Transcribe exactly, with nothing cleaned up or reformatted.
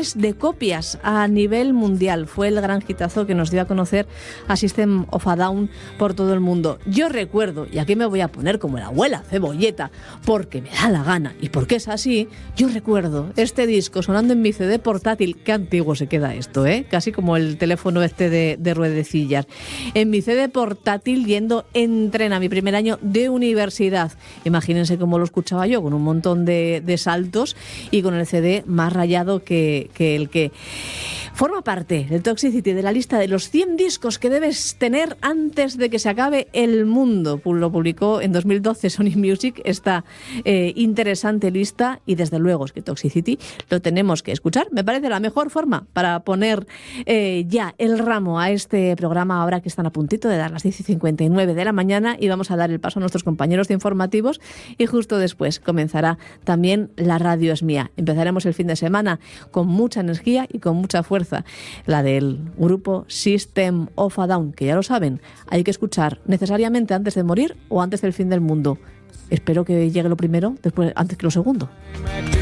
millones de copias a nivel mundial. Fue el gran hitazo que nos dio a conocer a System of a Down por todo el mundo. Yo recuerdo, y aquí me voy a poner como la abuela cebolleta, porque me da la gana y porque es así, yo recuerdo este disco sonando en mi C D portátil. Qué antiguo se queda esto, ¿eh? Casi como el teléfono este de, de ruedecillas. En mi C D portátil yendo en tren a mi primer año de universidad. Imagínense cómo lo escuchaba yo, con un montón de, de saltos y con el C D más rayado que, que el que... Forma parte del Toxicity, de la lista de los cien discos que debes tener antes de que se acabe el mundo. Lo publicó en dos mil doce Sony Music, esta eh, interesante lista, y desde luego es que Toxicity lo tenemos que escuchar. Me parece la mejor forma para poner eh, ya el ramo a este programa, ahora que están a puntito de dar las diez y cincuenta y nueve de la mañana, y vamos a dar el paso a nuestros compañeros de informativos, y justo después comenzará también La Radio es Mía. Empezaremos el fin de semana con mucha energía y con mucha fuerza, la del grupo System of a Down, que ya lo saben, hay que escuchar necesariamente antes de morir o antes del fin del mundo. Espero que llegue lo primero, después, antes que lo segundo.